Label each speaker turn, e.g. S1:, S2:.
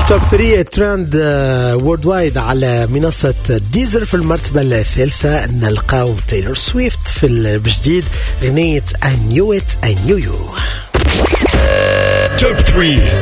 S1: توب 3 ترند وورد وايد على منصة ديزر. في المرتبة الثالثة نلقاو تايلور سويفت في بجديد غنية I Knew It I Knew You.
S2: توب 3